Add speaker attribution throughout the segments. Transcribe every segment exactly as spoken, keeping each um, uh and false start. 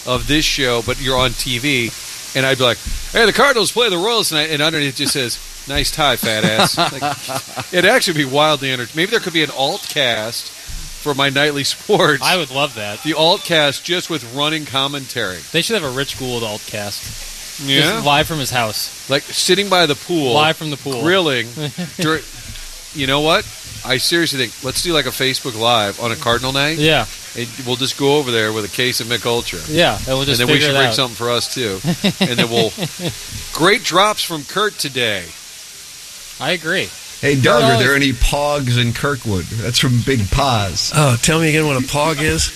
Speaker 1: of this show, but you're on T V, and I'd be like, "Hey, the Cardinals play the Royals tonight," and underneath it just says, "Nice tie, fat ass." Like, it'd actually be wildly entertaining. Maybe there could be an alt cast for my nightly sports.
Speaker 2: I would love that.
Speaker 1: The alt cast just with running commentary.
Speaker 2: They should have a Rich Gould alt cast.
Speaker 1: Yeah,
Speaker 2: just live from his house,
Speaker 1: like sitting by the pool,
Speaker 2: live from the pool,
Speaker 1: grilling. during, you know what? I seriously think let's do like a Facebook Live on a Cardinal night.
Speaker 2: Yeah.
Speaker 1: And we'll just go over there with a case of Mick Ultra.
Speaker 2: Yeah, and we'll just
Speaker 1: and then we should bring
Speaker 2: out.
Speaker 1: something for us too. And then we'll great drops from Kurt today.
Speaker 2: I agree.
Speaker 3: Hey Doug, are there any pogs in Kirkwood? That's from Big Paws.
Speaker 4: Oh, tell me again what a pog is.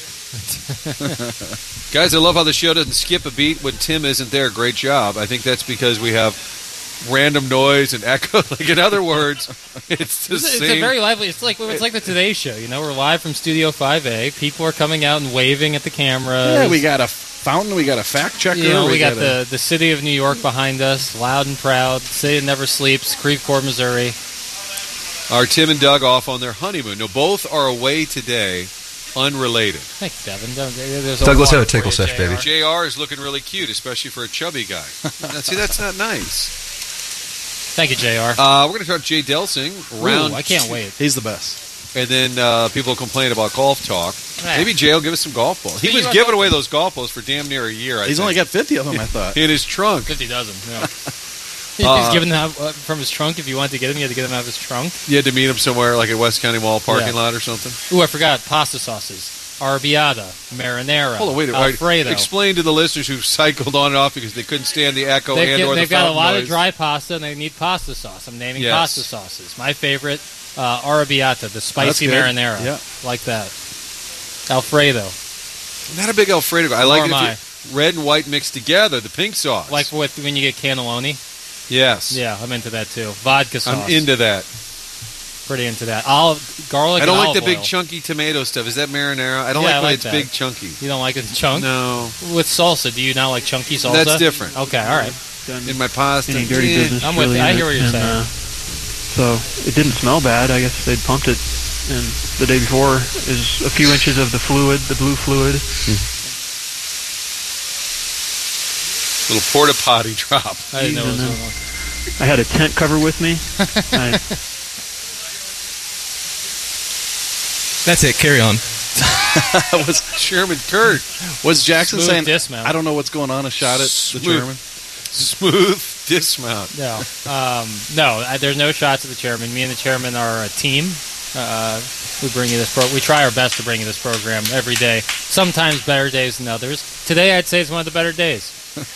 Speaker 1: Guys, I love how the show doesn't skip a beat when Tim isn't there. Great job. I think that's because we have random noise and echo. Like in other words, it's the
Speaker 2: it's,
Speaker 1: same.
Speaker 2: It's a very lively. It's like it's like the Today Show. You know, we're live from Studio five A. People are coming out and waving at the cameras.
Speaker 5: Yeah, we got a fountain. We got a fact checker.
Speaker 2: You know, we,
Speaker 5: we
Speaker 2: got,
Speaker 5: got
Speaker 2: the
Speaker 5: a...
Speaker 2: the city of New York behind us, loud and proud. City that never sleeps, Shreveport, Missouri.
Speaker 1: Are Tim and Doug off on their honeymoon? No, both are away today. Unrelated.
Speaker 2: Thank you, Devin. There's
Speaker 3: Doug, let's have a
Speaker 2: tickle
Speaker 3: tickle sesh, baby.
Speaker 1: J R is looking really cute, especially for a chubby guy. Now, see, that's not nice.
Speaker 2: Thank you, J R.
Speaker 1: Uh, we're going to talk Jay Delsing. Round
Speaker 2: Ooh, I can't
Speaker 1: two.
Speaker 2: wait.
Speaker 5: He's the best.
Speaker 1: And then uh, people complain about golf talk.
Speaker 2: Ah.
Speaker 1: Maybe Jay will give us some golf balls. He
Speaker 2: Speaking
Speaker 1: was
Speaker 2: of
Speaker 1: giving
Speaker 2: golf-
Speaker 1: away those golf balls for damn near a year, I
Speaker 5: He's
Speaker 1: think.
Speaker 5: only got fifty of them, I thought.
Speaker 1: In his trunk.
Speaker 2: fifty dozen. Yeah.
Speaker 1: Uh,
Speaker 2: He's giving them out, uh, from his trunk. If you wanted to get them, you had to get them out of his trunk.
Speaker 1: You had to meet him somewhere, like at West County Mall parking
Speaker 2: Yeah.
Speaker 1: lot or something.
Speaker 2: Ooh, I forgot pasta sauces. Arrabbiata, marinara,
Speaker 1: Hold on, wait a
Speaker 2: Alfredo.
Speaker 1: minute. Explain to the listeners who cycled on and off because they couldn't stand the echo
Speaker 2: They've,
Speaker 1: and
Speaker 2: get,
Speaker 1: or the
Speaker 2: they've got a
Speaker 1: fountain
Speaker 2: lot
Speaker 1: noise.
Speaker 2: of dry pasta and they need pasta sauce. I'm naming
Speaker 1: Yes.
Speaker 2: pasta sauces. My favorite, uh, arrabbiata, the spicy
Speaker 5: That's good.
Speaker 2: marinara.
Speaker 5: Yeah.
Speaker 2: Like that. Alfredo.
Speaker 1: I'm not a big Alfredo guy. I like
Speaker 2: Nor
Speaker 1: it
Speaker 2: am
Speaker 1: if you- red and white mixed together, the pink sauce.
Speaker 2: Like with when you get cannelloni.
Speaker 1: Yes.
Speaker 2: Yeah, I'm into that too. Vodka sauce.
Speaker 1: I'm into that.
Speaker 2: Pretty into that. Olive, garlic
Speaker 1: I don't
Speaker 2: and
Speaker 1: like the
Speaker 2: olive
Speaker 1: big
Speaker 2: oil.
Speaker 1: chunky tomato stuff. Is that marinara? I don't
Speaker 2: Yeah,
Speaker 1: like
Speaker 2: I
Speaker 1: when
Speaker 2: like
Speaker 1: it's
Speaker 2: that.
Speaker 1: big chunky.
Speaker 2: You don't like it in chunk?
Speaker 1: No.
Speaker 2: With salsa, do you not like chunky salsa?
Speaker 1: That's different.
Speaker 2: Okay, all right.
Speaker 6: Done
Speaker 1: In my pasta.
Speaker 6: any dirty
Speaker 1: eh.
Speaker 6: business.
Speaker 2: I'm with
Speaker 6: really
Speaker 2: you. I
Speaker 6: in
Speaker 2: hear
Speaker 6: it,
Speaker 2: what you're
Speaker 6: and,
Speaker 2: saying.
Speaker 6: uh, so it didn't smell bad. I guess they'd pumped it, and the day before is a few inches of the fluid, the blue fluid.
Speaker 1: Little porta potty drop.
Speaker 2: I didn't know what was
Speaker 6: And
Speaker 2: going
Speaker 6: then
Speaker 2: on.
Speaker 6: I had a tent cover with me. I,
Speaker 4: That's it. Carry on.
Speaker 5: was
Speaker 1: Chairman Kurt.
Speaker 5: was Jackson
Speaker 2: Smooth
Speaker 5: saying,
Speaker 2: dismount.
Speaker 5: I don't know what's going on, a shot at the
Speaker 1: Smooth.
Speaker 5: chairman?
Speaker 1: Smooth dismount.
Speaker 2: No, um, no. I, there's no shots of the chairman. Me and the chairman are a team. Uh, we bring you this pro. We try our best to bring you this program every day. Sometimes better days than others. Today, I'd say it's one of the better days.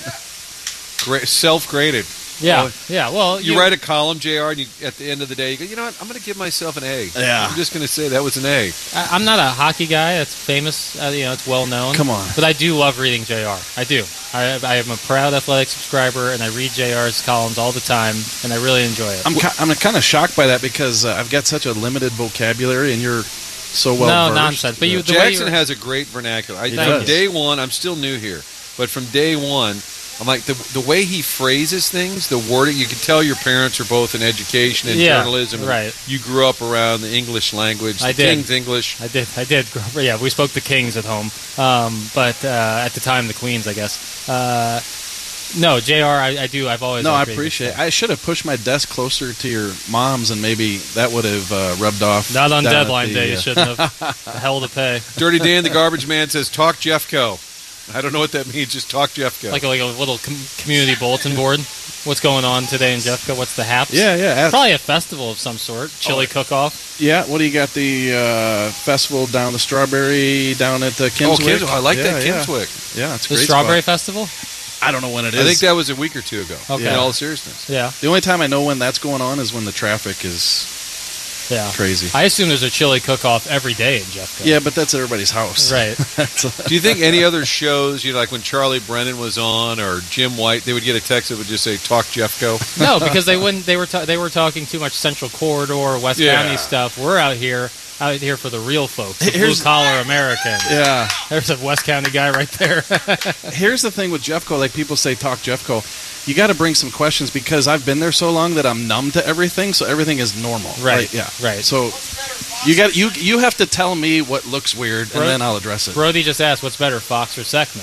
Speaker 1: Great, self-graded.
Speaker 2: Yeah,
Speaker 1: Well,
Speaker 2: yeah. Well,
Speaker 1: You, write a column, J R, and you, at the end of the day, you go, you know what? I'm going to give myself an A.
Speaker 5: Yeah.
Speaker 1: I'm just going to say that was an A.
Speaker 2: I, I'm not a hockey guy. It's famous. Uh, you know, it's well known.
Speaker 5: Come on.
Speaker 2: But I do love reading J R. I do. I, I am a proud athletic subscriber, and I read J R's columns all the time, and I really enjoy it.
Speaker 5: I'm ki- I'm kind of shocked by that because uh, I've got such a limited vocabulary, and you're so well
Speaker 2: no
Speaker 5: versed.
Speaker 2: nonsense. But you, the way
Speaker 1: Jackson
Speaker 2: you,
Speaker 1: has a great vernacular. I,
Speaker 5: He
Speaker 1: from
Speaker 5: does.
Speaker 1: day one, I'm still new here, but from day one, I'm like, the the way he phrases things, the wording, you can tell your parents are both in education and
Speaker 2: Yeah,
Speaker 1: journalism. and
Speaker 2: right.
Speaker 1: You grew up around the English language,
Speaker 2: I
Speaker 1: the
Speaker 2: did.
Speaker 1: King's English.
Speaker 2: I did. I did. grow up- Yeah, we spoke the Kings at home, um, but uh, at the time the Queens, I guess. Uh, no, J R, I, I do. I've always.
Speaker 5: No, I
Speaker 2: liked reading
Speaker 5: appreciate
Speaker 2: this
Speaker 5: it. I should have pushed my desk closer to your mom's, and maybe that would have uh, rubbed off.
Speaker 2: stuff. Not on
Speaker 5: down at
Speaker 2: deadline
Speaker 5: the,
Speaker 2: day.
Speaker 5: uh,
Speaker 2: You shouldn't have. The hell to pay.
Speaker 1: Dirty Dan, the garbage man, says, talk Jeffco. I don't know what that means, just talk Jeffco.
Speaker 2: Like a, like a little com- community bulletin board. What's going on today in Jeffco? What's the haps?
Speaker 5: Yeah, yeah. ask-
Speaker 2: Probably a festival of some sort. Chili
Speaker 5: Oh.
Speaker 2: cook-off.
Speaker 5: Yeah, what do you got? The uh, festival down the Strawberry down at the
Speaker 1: oh,
Speaker 5: Kinswick.
Speaker 1: Kinswick. I like
Speaker 5: yeah,
Speaker 1: that
Speaker 5: yeah.
Speaker 1: Kinswick.
Speaker 5: Yeah, it's a
Speaker 2: The
Speaker 5: great
Speaker 2: Strawberry
Speaker 5: spot.
Speaker 2: Festival?
Speaker 5: I don't know when it is.
Speaker 1: I think that was a week or two ago,
Speaker 2: Okay.
Speaker 1: in all seriousness.
Speaker 2: Yeah.
Speaker 5: the only time I know when that's going on is when the traffic is
Speaker 2: Yeah.
Speaker 5: crazy.
Speaker 2: I assume there's a chili cook-off every day in Jeffco.
Speaker 5: Yeah, but that's at everybody's house.
Speaker 2: Right.
Speaker 1: Do you think any other shows, you know, like when Charlie Brennan was on or Jim White, they would get a text that would just say, talk Jeffco?
Speaker 2: No, because they wouldn't. They were ta- they were talking too much Central Corridor, West
Speaker 1: Yeah.
Speaker 2: County stuff. We're out here, out here for the real folks, the blue
Speaker 5: Here's-
Speaker 2: collar American.
Speaker 5: Yeah.
Speaker 2: There's a West County guy right there.
Speaker 5: Here's the thing with Jeffco, like people say talk Jeffco. You got to bring some questions because I've been there so long that I'm numb to everything, so everything is normal.
Speaker 2: Right,
Speaker 5: Like, yeah.
Speaker 2: right.
Speaker 5: So you got you you have to tell me what looks weird,
Speaker 2: Bro-
Speaker 5: and then I'll address it.
Speaker 2: Brody just asked, "What's better, Fox or Seckman?"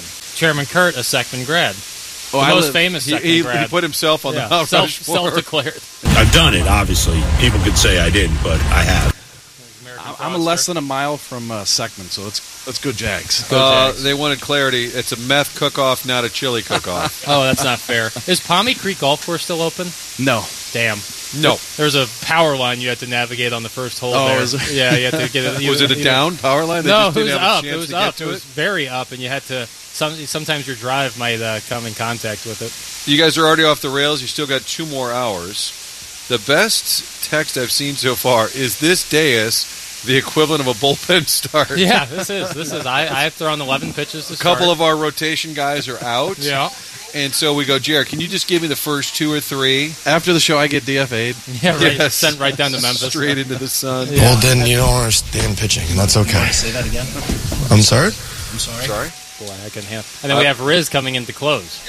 Speaker 2: Chairman Kurt, a Seckman grad.
Speaker 5: Oh,
Speaker 2: the
Speaker 5: I
Speaker 2: most
Speaker 5: live-
Speaker 2: famous
Speaker 1: He,
Speaker 2: Seckman
Speaker 1: he,
Speaker 2: grad.
Speaker 1: he put himself on
Speaker 2: yeah,
Speaker 1: the Mount
Speaker 2: self,
Speaker 1: Rushmore.
Speaker 2: self-declared.
Speaker 7: I've done it, obviously. People could say I didn't, but I have.
Speaker 5: I'm less than a mile from uh, Seckman, so let's let's go Jags.
Speaker 1: Uh, they wanted clarity. It's a meth cook-off, not a chili cook-off.
Speaker 2: Oh, that's not fair. Is Palmy Creek Golf Course still open?
Speaker 5: No.
Speaker 2: Damn.
Speaker 1: No.
Speaker 2: There's a power line you had to navigate on the first hole
Speaker 5: Oh,
Speaker 2: there.
Speaker 5: is it?
Speaker 2: Yeah, you had to get it. You,
Speaker 1: Was it a
Speaker 2: you
Speaker 1: down power line? They
Speaker 2: No,
Speaker 1: just
Speaker 2: it
Speaker 1: didn't
Speaker 2: was
Speaker 1: have a
Speaker 2: up.
Speaker 1: chance
Speaker 2: It was
Speaker 1: to get
Speaker 2: up.
Speaker 1: to
Speaker 2: It was very up, and you had to. Some, sometimes your drive might uh, come in contact with it.
Speaker 1: You guys are already off the rails. You still got two more hours. The best text I've seen so far is this dais the equivalent of a bullpen start.
Speaker 2: Yeah, this is. This is. I, I have thrown eleven pitches to
Speaker 1: A couple
Speaker 2: start.
Speaker 1: of our rotation guys are out.
Speaker 2: Yeah.
Speaker 1: And so we go, Jared, can you just give me the first two or three?
Speaker 5: After the show, I get D F A'd.
Speaker 2: Yeah, right.
Speaker 1: Yes.
Speaker 2: Sent right down to Memphis.
Speaker 1: Straight into the sun.
Speaker 2: Yeah.
Speaker 8: Well, then you don't understand pitching, and that's okay.
Speaker 7: Say that again?
Speaker 8: I'm sorry?
Speaker 7: I'm sorry.
Speaker 1: Sorry?
Speaker 2: Black and half. And then we have Riz coming in to close.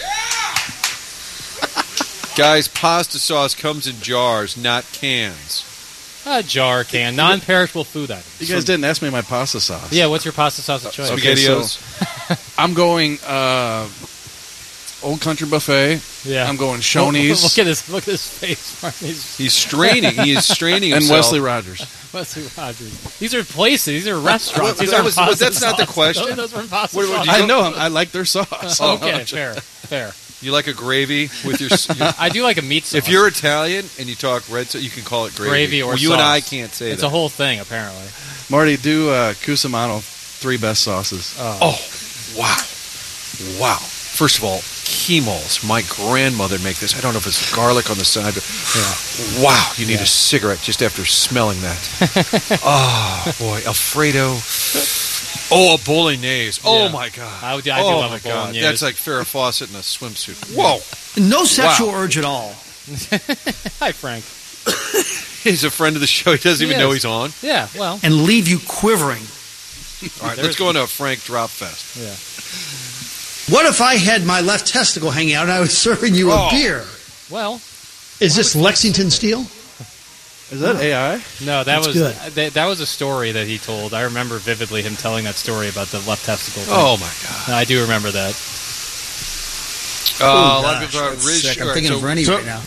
Speaker 1: Guys, pasta sauce comes in jars, not cans.
Speaker 2: A jar can, non-perishable food item.
Speaker 5: You guys didn't ask me my pasta sauce.
Speaker 2: Yeah, what's your pasta sauce of choice?
Speaker 5: Okay, so
Speaker 1: SpaghettiOs.
Speaker 5: I'm going uh, Old Country Buffet.
Speaker 2: Yeah,
Speaker 5: I'm going Shoney's.
Speaker 2: Look at his look at his face. Mark. He's
Speaker 1: He's straining. He is straining
Speaker 5: and
Speaker 1: himself.
Speaker 5: Wesley Rogers.
Speaker 2: Wesley Rogers. These are places. These are restaurants.
Speaker 1: What-
Speaker 2: These
Speaker 1: that
Speaker 2: are
Speaker 1: was-
Speaker 2: pasta
Speaker 1: but that's not the
Speaker 2: sauce.
Speaker 1: question.
Speaker 2: Those, those were pasta
Speaker 1: What- what
Speaker 2: sauce.
Speaker 1: do you
Speaker 5: I know. I like their sauce.
Speaker 2: Okay, fair, fair.
Speaker 1: You like a gravy with your... your
Speaker 2: I do like a meat sauce.
Speaker 1: if you're Italian and you talk red sauce, you can call it gravy.
Speaker 2: Gravy or
Speaker 1: well, you
Speaker 2: sauce.
Speaker 1: and I can't say
Speaker 2: it's
Speaker 1: that.
Speaker 2: a whole thing apparently.
Speaker 5: Marty, do uh, Cusimano three best sauces.
Speaker 1: Oh, wow. Wow. First of all, Chemols. My grandmother make this. I don't know if it's garlic on the side. But
Speaker 2: Yeah.
Speaker 1: wow, you need
Speaker 2: Yeah.
Speaker 1: a cigarette just after smelling that. Oh, boy. Alfredo. Oh, a bolognese. Oh,
Speaker 2: Yeah.
Speaker 1: my God.
Speaker 2: I would- I do
Speaker 1: oh,
Speaker 2: love
Speaker 1: my
Speaker 2: a
Speaker 1: God.
Speaker 2: bolognese.
Speaker 1: That's like Farrah Fawcett in a swimsuit. Whoa.
Speaker 9: No sexual
Speaker 1: Wow.
Speaker 9: urge at all.
Speaker 2: Hi, Frank.
Speaker 1: He's a friend of the show. He doesn't
Speaker 2: He
Speaker 1: even know
Speaker 2: is.
Speaker 1: he's on.
Speaker 2: Yeah, well,
Speaker 9: And leave you quivering.
Speaker 1: All right,
Speaker 2: There's-
Speaker 1: let's go into a Frank Drop Fest.
Speaker 2: yeah.
Speaker 9: What if I had my left testicle hanging out and I was serving you
Speaker 1: Oh.
Speaker 9: a beer?
Speaker 2: Well,
Speaker 9: Is this Lexington Steel?
Speaker 5: Is that A I?
Speaker 2: no, that
Speaker 9: That's
Speaker 2: was
Speaker 9: good.
Speaker 2: that, that was a story that he told. I remember vividly him telling that story about the left testicle. Thing.
Speaker 1: Oh, my God.
Speaker 2: I do remember that.
Speaker 1: Uh, a lot of
Speaker 9: Gosh,
Speaker 1: people thought
Speaker 9: that's
Speaker 1: Riz-
Speaker 9: sick. I'm
Speaker 1: all right,
Speaker 9: thinking
Speaker 1: so-
Speaker 9: of Rennie
Speaker 1: so
Speaker 9: right now.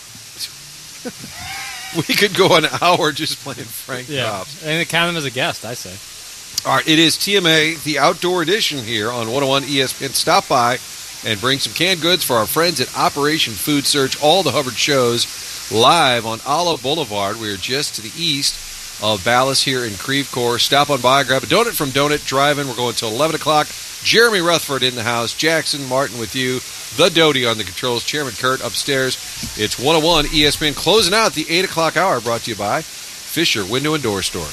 Speaker 1: We could go an hour just playing Frank
Speaker 2: Yeah,
Speaker 1: Drops.
Speaker 2: and count him as a guest. I say.
Speaker 1: All right, it is T M A, the outdoor edition here on one oh one E S P N. Stop by and bring some canned goods for our friends at Operation Food Search. All the Hubbard shows live on Olive Boulevard. We are just to the east of Ballas here in Creve Coeur. Stop on by, grab a donut from Donut Drive-In. We're going until eleven o'clock. Jeremy Rutherford in the house. Jackson Martin with you. The Doty on the controls. Chairman Kurt upstairs. It's one oh one E S P N closing out the eight o'clock hour, brought to you by Fisher Window and Door Store.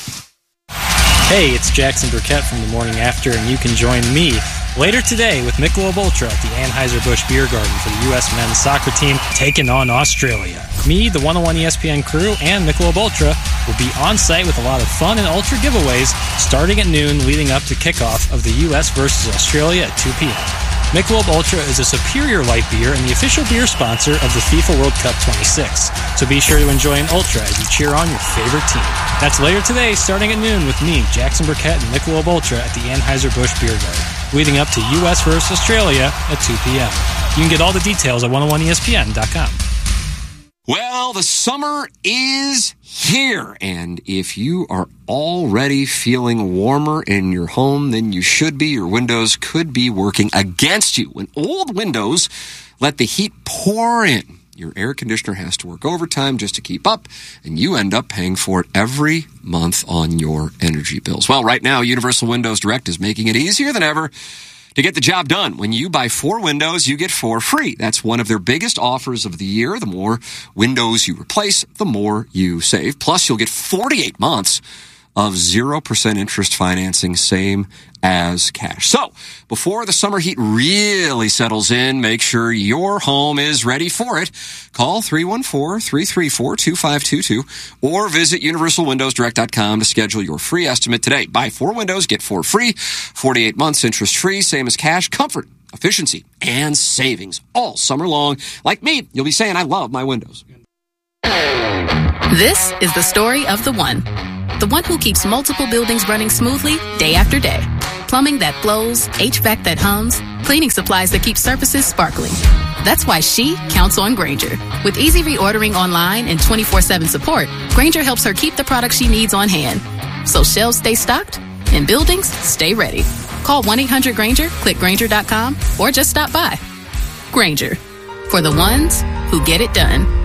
Speaker 10: Hey, it's Jackson Burkett from The Morning After, and you can join me later today with Michelob Ultra at the Anheuser-Busch Beer Garden for the U S men's soccer team taking on Australia. Me, the one oh one E S P N crew, and Michelob Ultra will be on site with a lot of fun and Ultra giveaways starting at noon leading up to kickoff of the U S versus Australia at two p.m. Michelob Ultra is a superior light beer and the official beer sponsor of the FIFA World Cup twenty-six. So be sure to enjoy an Ultra as you cheer on your favorite team. That's later today, starting at noon with me, Jackson Burkett, and Michelob Ultra at the Anheuser-Busch Beer Garden, leading up to U S versus Australia at two p.m. You can get all the details at one oh one E S P N dot com.
Speaker 11: Well, the summer is here, and if you are already feeling warmer in your home than you should be, your windows could be working against you. When old windows let the heat pour in, your air conditioner has to work overtime just to keep up, and you end up paying for it every month on your energy bills. Well, right now, Universal Windows Direct is making it easier than ever to get the job done. When you buy four windows, you get four free. That's one of their biggest offers of the year. The more windows you replace, the more you save. Plus, you'll get forty-eight months of zero percent interest financing, same as cash. So, before the summer heat really settles in, make sure your home is ready for it. Call three one four, three three four, two five two two or visit universal windows direct dot com to schedule your free estimate today. Buy four windows, get four free, forty-eight months interest free, same as cash, comfort, efficiency, and savings all summer long. Like me, you'll be saying, I love my windows.
Speaker 12: This is the story of the one. The one who keeps multiple buildings running smoothly day after day. Plumbing that flows, H V A C that hums, cleaning supplies that keep surfaces sparkling. That's why she counts on Grainger. With easy reordering online and twenty-four seven support, Grainger helps her keep the products she needs on hand. So shelves stay stocked and buildings stay ready. Call one eight hundred Grainger, click Grainger dot com, or just stop by. Grainger, for the ones who get it done.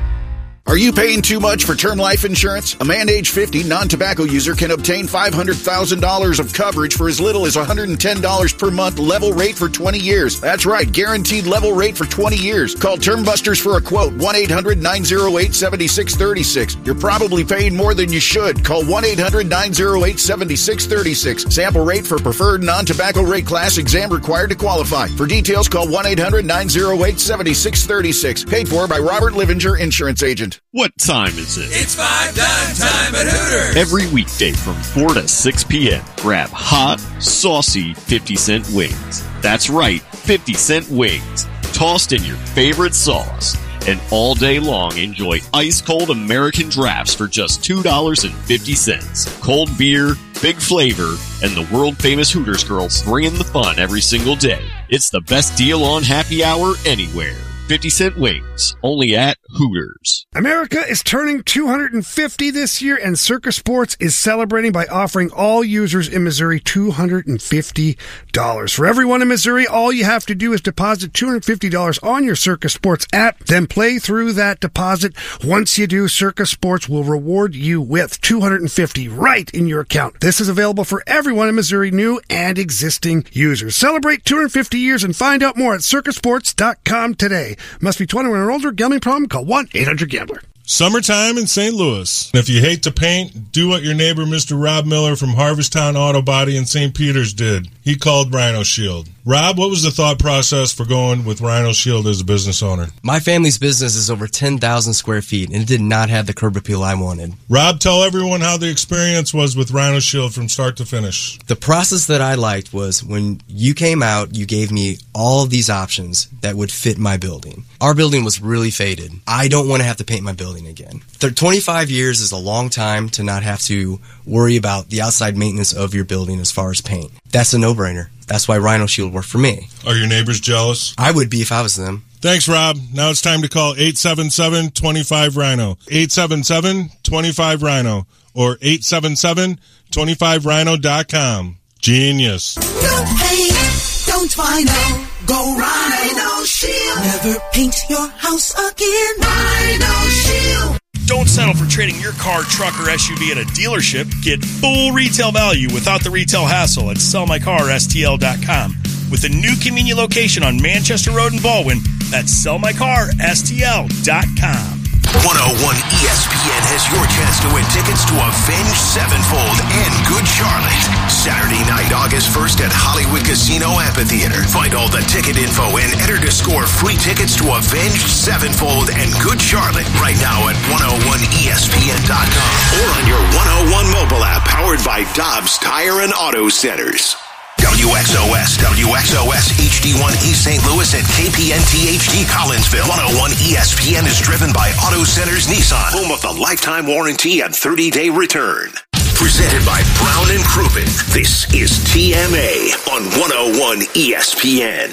Speaker 13: Are you paying too much for term life insurance? A man age fifty, non-tobacco user can obtain five hundred thousand dollars of coverage for as little as one hundred ten dollars per month, level rate for twenty years. That's right, guaranteed level rate for twenty years. Call Term Busters for a quote, one eight hundred nine oh eight seven six three six. You're probably paying more than you should. Call one eight hundred nine oh eight seven six three six. Sample rate for preferred non-tobacco rate class, exam required to qualify. For details, call one eight hundred nine oh eight seven six three six. Paid for by Robert Livinger, Insurance Agent.
Speaker 14: What time is it?
Speaker 15: It's five dime time at Hooters.
Speaker 14: Every weekday from four to six p.m. Grab hot, saucy fifty cent wings. That's right, fifty cent wings. Tossed in your favorite sauce. And all day long, enjoy ice-cold American drafts for just two dollars and fifty cents. Cold beer, big flavor, and the world-famous Hooters girls bringing the fun every single day. It's the best deal on happy hour anywhere. fifty cent wings, only at Hooters.
Speaker 16: America is turning two hundred fifty this year, and Circus Sports is celebrating by offering all users in Missouri two hundred fifty dollars. For everyone in Missouri, all you have to do is deposit two hundred fifty dollars on your Circus Sports app, then play through that deposit. Once you do, Circus Sports will reward you with two hundred fifty dollars right in your account. This is available for everyone in Missouri, new and existing users. Celebrate two hundred fifty years and find out more at circus sports dot com today. Must be twenty-one or older. Gambling problem? Call one eight hundred gambler.
Speaker 17: Summertime in Saint Louis. If you hate to paint, do what your neighbor Mister Rob Miller from Harvesttown Auto Body in Saint Peters did. He called Rhino Shield. Rob, what was the thought process for going with Rhino Shield as a business owner?
Speaker 18: My family's business is over ten thousand square feet, and it did not have the curb appeal I wanted.
Speaker 17: Rob, tell everyone how the experience was with Rhino Shield from start to finish.
Speaker 18: The process that I liked was when you came out, you gave me all of these options that would fit my building. Our building was really faded. I don't want to have to paint my building again. twenty-five years is a long time to not have to worry about the outside maintenance of your building as far as paint. That's a no-brainer. That's why Rhino Shield worked for me.
Speaker 17: Are your neighbors jealous?
Speaker 18: I would be if I was them.
Speaker 17: Thanks, Rob. Now it's time to call eight seven seven, two five, Rhino. eight seven seven, two five, Rhino. Or eight seven seven, two five rhino dot com. Genius.
Speaker 15: No pain, don't Rhino. Go Rhino Shield. Never paint your house again. Rhino Shield.
Speaker 19: Don't settle for trading your car, truck, or S U V at a dealership. Get full retail value without the retail hassle at sell my car S T L dot com. With a new convenient location on Manchester Road in Baldwin, that's sell my car S T L dot com.
Speaker 20: one oh one E S P N has your chance to win tickets to Avenged Sevenfold and Good Charlotte. Saturday night, August first at Hollywood Casino Amphitheater. Find all the ticket info and enter to score free tickets to Avenged Sevenfold and Good Charlotte right now at one oh one E S P N dot com or on your one oh one mobile app powered by Dobbs Tire and Auto Centers. W X O S, W X O S H D one East Saint Louis and K P N T H D Collinsville. one oh one E S P N is driven by Auto Centers Nissan, home of the lifetime warranty and thirty-day return. Presented by Brown and Crouppen. This is T M A on one oh one E S P N.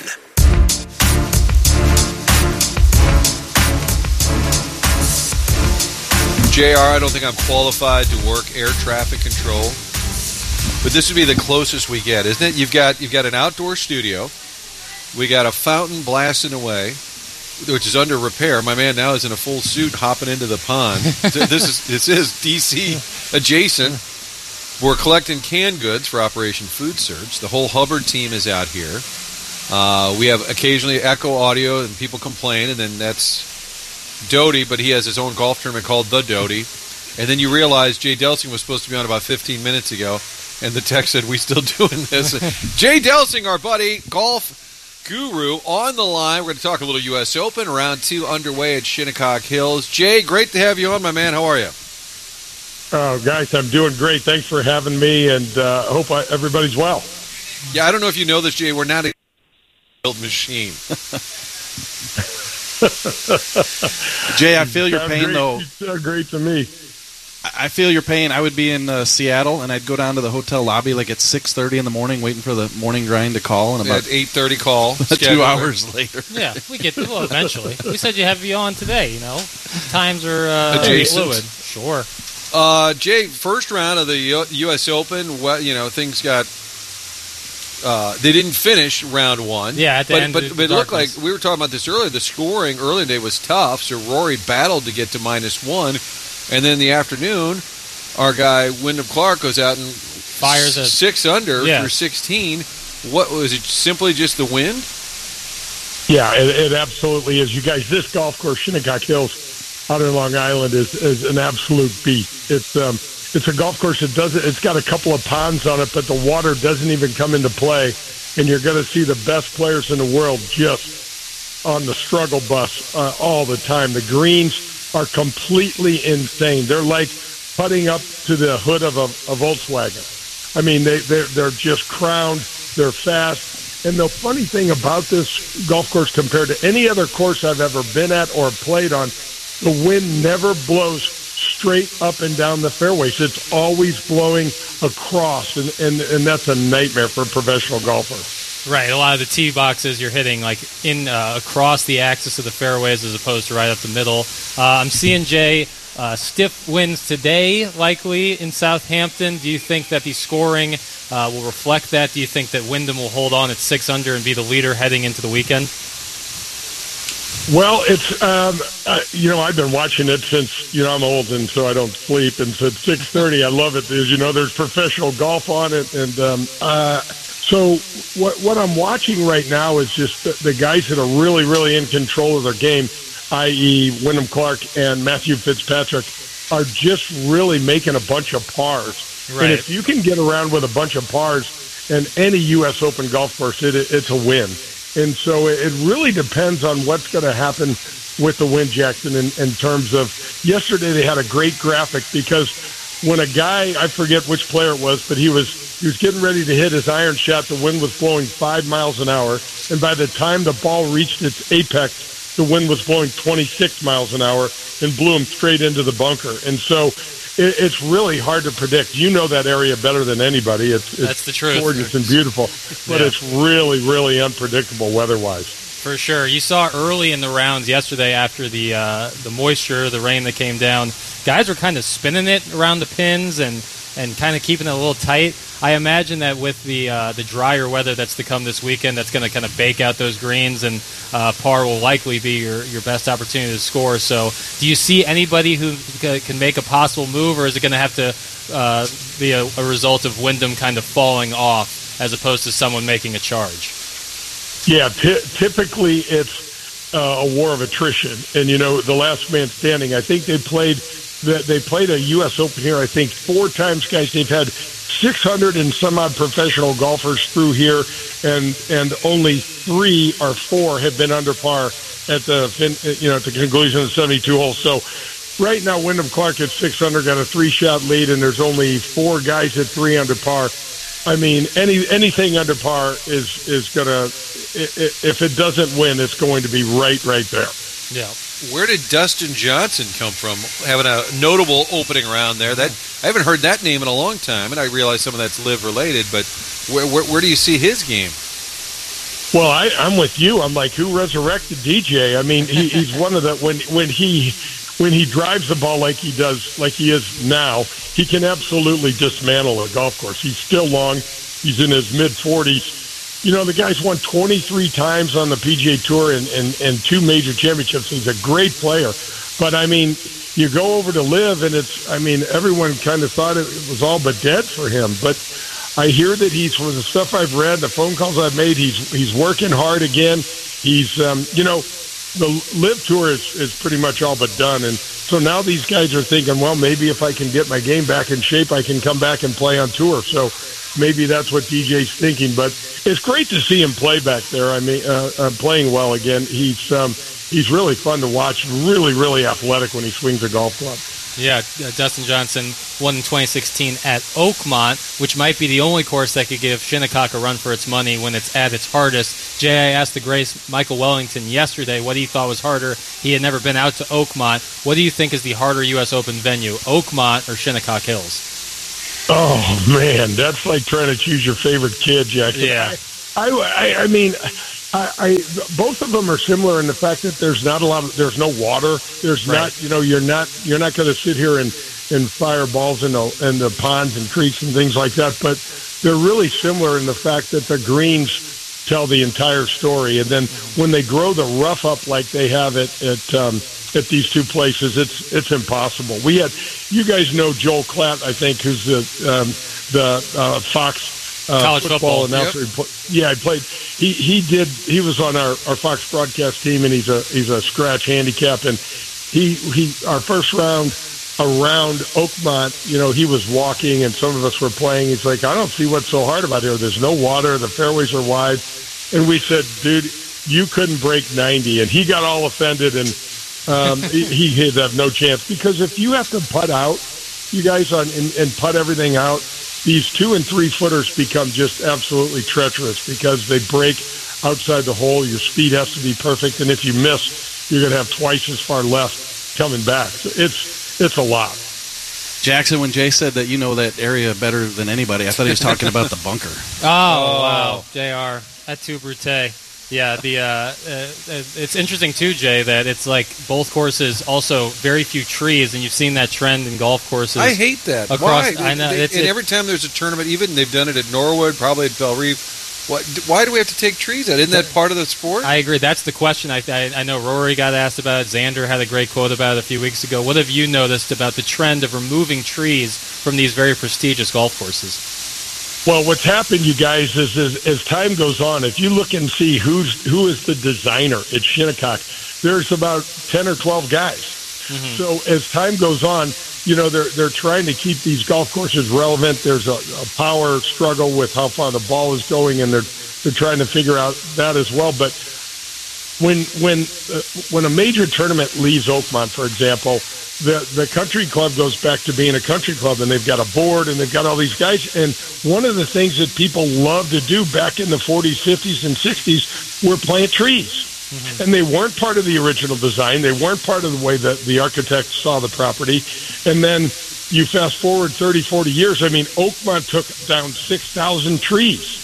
Speaker 1: J R, I don't think I'm qualified to work air traffic control. But this would be the closest we get, isn't it? You've got you've got an outdoor studio. We got a fountain blasting away, which is under repair. My man now is in a full suit hopping into the pond. This is this is D C adjacent. We're collecting canned goods for Operation Food Surge. The whole Hubbard team is out here. Uh, we have occasionally echo audio and people complain, and then that's Doty, but he has his own golf tournament called The Doty. And then you realize Jay Delsing was supposed to be on about fifteen minutes ago. And the text said, we still doing this. Jay Delsing, our buddy, golf guru, on the line. We're going to talk a little U S Open. Round two underway at Shinnecock Hills. Jay, great to have you on, my man. How are you?
Speaker 21: Oh, guys, I'm doing great. Thanks for having me, and uh, I hope I, everybody's well.
Speaker 1: Yeah, I don't know if you know this, Jay. We're not a built machine.
Speaker 5: Jay, I feel your
Speaker 21: Sounds
Speaker 5: pain,
Speaker 21: great.
Speaker 5: though.
Speaker 21: You sound great to me.
Speaker 5: I feel your pain. I would be in uh, Seattle, and I'd go down to the hotel lobby like at six thirty in the morning, waiting for the morning grind to call, and about
Speaker 1: at eight thirty call,
Speaker 5: two hours later.
Speaker 2: Yeah, we get well eventually. We said you have you on today. You know, times are uh,
Speaker 1: Adjacent.
Speaker 2: fluid. Sure.
Speaker 1: Uh, Jay, first round of the U- U.S. Open, well, you know, things got. Uh, they didn't finish round one.
Speaker 2: Yeah, at the
Speaker 1: but,
Speaker 2: end
Speaker 1: but,
Speaker 2: of
Speaker 1: but it looked like
Speaker 2: darkness.
Speaker 1: we were talking about this earlier. The scoring early in the day was tough, so Rory battled to get to minus one, and then in the afternoon, our guy Wyndham Clark goes out and
Speaker 2: fires a
Speaker 1: six under
Speaker 2: yeah.
Speaker 1: through sixteen. What was it? Simply just the wind?
Speaker 21: Yeah, it, it absolutely is. You guys, this golf course, Shinnecock Hills, out in Long Island, is, is an absolute beast. It's um, it's a golf course that doesn't. It's got a couple of ponds on it, but the water doesn't even come into play, and you're going to see the best players in the world just on the struggle bus uh, all the time. The greens are completely insane. They're like putting up to the hood of a, a Volkswagen. I mean, they they're, they're just crowned. They're fast. And the funny thing about this golf course compared to any other course I've ever been at or played on, the wind never blows straight up and down the fairways. It's always blowing across, and, and, and that's a nightmare for a professional golfer.
Speaker 2: Right, a lot of the tee boxes you're hitting like in uh, across the axis of the fairways as opposed to right up the middle. Uh, I'm seeing Jay uh, stiff winds today, likely in Southampton. Do you think that the scoring uh, will reflect that? Do you think that Wyndham will hold on at six under and be the leader heading into the weekend?
Speaker 21: Well, it's um, uh, you know I've been watching it since you know I'm old and so I don't sleep, and so at six thirty I love it. As you know, there's professional golf on it, and um, uh, so what what I'm watching right now is just the, the guys that are really really in control of their game, that is. Wyndham Clark and Matthew Fitzpatrick, are just really making a bunch of pars.
Speaker 2: Right.
Speaker 21: And if you can get around with a bunch of pars in any U S Open golf course, it, it's a win. And so it really depends on what's going to happen with the wind, Jackson, in, in terms of yesterday they had a great graphic because when a guy, I forget which player it was, but he was he was getting ready to hit his iron shot, the wind was blowing five miles an hour. And by the time the ball reached its apex, the wind was blowing twenty-six miles an hour and blew him straight into the bunker. And so it, it's really hard to predict. You know that area better than anybody. It's, it's
Speaker 2: That's the truth.
Speaker 21: gorgeous and beautiful, but
Speaker 2: Yeah.
Speaker 21: it's really, really unpredictable weather-wise.
Speaker 2: For sure. You saw early in the rounds yesterday after the uh, the moisture, the rain that came down, guys were kind of spinning it around the pins and, and kind of keeping it a little tight. I imagine that with the uh, the drier weather that's to come this weekend, that's going to kind of bake out those greens, and uh, par will likely be your, your best opportunity to score. So do you see anybody who c- can make a possible move, or is it going to have to uh, be a, a result of Wyndham kind of falling off as opposed to someone making a charge?
Speaker 21: Yeah, t- typically it's uh, a war of attrition, and you know the last man standing. I think they played that they played a U S Open here. I think four times, guys. They've had six hundred and some odd professional golfers through here, and and only three or four have been under par at the fin, you know at the conclusion of the seventy-two holes. So right now, Wyndham Clark at six under got a three shot lead, and there's only four guys at three under par. I mean, any anything under par is is gonna. If it doesn't win, it's going to be right right there.
Speaker 2: Yeah.
Speaker 1: Where did Dustin Johnson come from? Having a notable opening round there. That I haven't heard that name in a long time, and I realize some of that's live related. But where where, where do you see his game?
Speaker 21: Well, I, I'm with you. I'm like, who resurrected D J? I mean, he, he's one of the when when he when he drives the ball like he does, like he is now, he can absolutely dismantle a golf course. He's still long. He's in his mid forties. You know, the guy's won twenty-three times on the P G A Tour and, and, and two major championships. He's a great player. But, I mean, you go over to live, and it's, I mean, everyone kind of thought it was all but dead for him. But I hear that he's, from the stuff I've read, the phone calls I've made, he's he's working hard again. He's, um, you know, the live tour is, is pretty much all but done. And so now these guys are thinking, well, maybe if I can get my game back in shape, I can come back and play on tour. So maybe that's what D J's thinking. But it's great to see him play back there. I mean, uh, uh, playing well again. He's um, he's really fun to watch. Really, really athletic when he swings a golf club.
Speaker 2: Yeah, uh, Dustin Johnson won in twenty sixteen at Oakmont, which might be the only course that could give Shinnecock a run for its money when it's at its hardest. Jay, I asked the Grace Michael Wellington yesterday what he thought was harder. He had never been out to Oakmont. What do you think is the harder U S Open venue, Oakmont or Shinnecock Hills?
Speaker 21: Oh, man, that's like trying to choose your favorite kid, Jackson.
Speaker 2: Yeah.
Speaker 21: I, I, I mean, I, I, both of them are similar in the fact that there's not a lot of, there's no water. There's
Speaker 2: Right.
Speaker 21: not, you know, you're not, you're not going to sit here and, and fire balls in the, in the ponds and creeks and things like that. But they're really similar in the fact that the greens tell the entire story. And then when they grow the rough up like they have it at, um, at these two places, it's it's impossible. We had, you guys know Joel Klatt, I think, who's the um, the uh, Fox uh,
Speaker 2: College
Speaker 21: football,
Speaker 2: football,
Speaker 21: announcer.
Speaker 2: yep.
Speaker 21: He pla- Yeah, he played. He he did. He was on our, our Fox broadcast team, and he's a he's a scratch handicap. And he he our first round around Oakmont, you know, he was walking, and some of us were playing. He's like, I don't see what's so hard about here. There's no water. The fairways are wide. And we said, dude, you couldn't break ninety. And he got all offended, and um, he, he'd have no chance. Because if you have to putt out, you guys, on and, and putt everything out, these two and three footers become just absolutely treacherous because they break outside the hole. Your speed has to be perfect. And if you miss, you're going to have twice as far left coming back. So it's, it's a lot.
Speaker 5: Jackson, when Jay said that you know that area better than anybody, I thought he was talking about the bunker.
Speaker 2: Oh, wow. J R, at Two Brute. Yeah, the uh, uh, it's interesting, too, Jay, that it's like both courses also very few trees, and you've seen that trend in golf courses.
Speaker 1: I hate that.
Speaker 2: Across,
Speaker 1: Why?
Speaker 2: I know.
Speaker 1: They-
Speaker 2: It's,
Speaker 1: and
Speaker 2: it-
Speaker 1: every time there's a tournament, even they've done it at Norwood, probably at Bell Reef. What, why do we have to take trees out? Isn't that part of the sport?
Speaker 2: I agree. That's the question. I, I, I know Rory got asked about it. Xander had a great quote about it a few weeks ago. What have you noticed about the trend of removing trees from these very prestigious golf courses?
Speaker 21: Well, what's happened, you guys, is, is as time goes on, if you look and see who's who is the designer at Shinnecock, there's about ten or twelve guys.
Speaker 2: Mm-hmm.
Speaker 21: So as time goes on, you know, they're they're trying to keep these golf courses relevant. There's a, a power struggle with how far the ball is going, and they're they're trying to figure out that as well. But when when uh, when a major tournament leaves Oakmont, for example, the the country club goes back to being a country club, and they've got a board, and they've got all these guys. And one of the things that people loved to do back in the forties, fifties, and sixties were plant trees. Mm-hmm. And they weren't part of the original design. They weren't part of the way that the architect saw the property. And then you fast forward thirty, forty years. I mean, Oakmont took down six thousand trees.